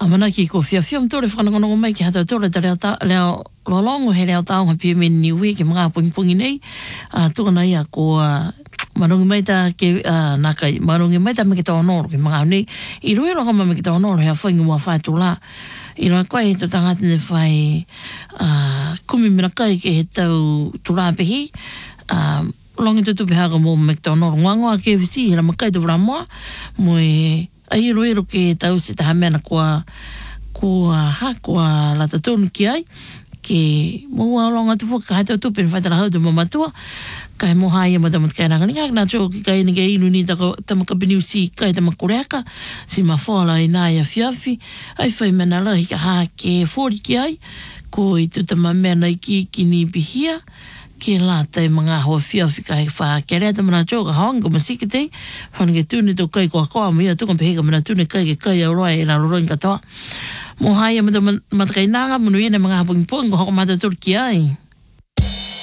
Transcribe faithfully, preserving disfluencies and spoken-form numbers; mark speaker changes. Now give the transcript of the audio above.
Speaker 1: Amana ki ko fia fia mtore whanangonongo mai ki hata tore ta leo, ta, leo lolongo he leo tau ha pia meni niwe ki mga pungi nei. Uh, Tūna ia ko uh, marongi mai ta ke uh, nakai, marongi mai ta me ki tau noro ki mga nei. I rui roka ma me ki tau noro hea whaingi mua whai tū la. I roa koe he to tangata ne whai uh, kumi mina kai ke he tau tū la pehi. Uh, Longi tutu pehaka mō me ki tau noro. Ngangoa K F C he la makai tu wra moa. Mo e ai roero ke tau se taha mena kua kua ha kua lata tonu ki ai ke mua longa tu fuka hai tau tupen whaitara hau tu mamatua kai moha ia matamat kai ranga ninga na tō ki kai nige inu ni tamaka biniu si kai tamakoreaka si mawhala i nā ia fiafi ai whai mena lahi ka ha ke fori ki ai ko i tu tamamena i ki ki ni bihia ke lata i mga hoa whiawhi ka he wha ke rea tamana tōka haonga masiki te whanake tūne tō kai kua koa mia tūka peheka mana tūne kai ke kai au roa e la roroin katoa mo hai a mata matakai nanga munu ene mga hapungi pōngo hoko mata tōru ki ai